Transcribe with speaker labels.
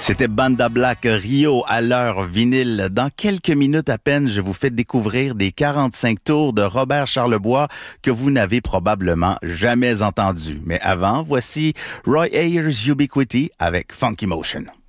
Speaker 1: C'était Banda Black Rio à l'heure vinyle. Dans quelques minutes à peine, je vous fais découvrir des 45 tours de Robert Charlebois que vous n'avez probablement jamais entendus. Mais avant, voici Roy Ayers Ubiquity avec Funky Motion.